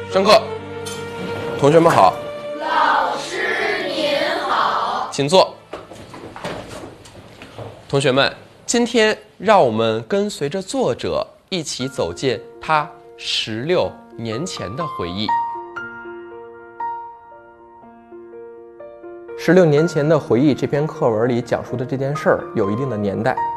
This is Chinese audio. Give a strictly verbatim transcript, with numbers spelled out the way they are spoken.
上课，同学们好。 老师您好， 请坐。同学们，今天让我们跟随着作者一起走进他十六年前的回忆。十六年前的回忆这篇课文里讲述的这件事儿有一定的年代，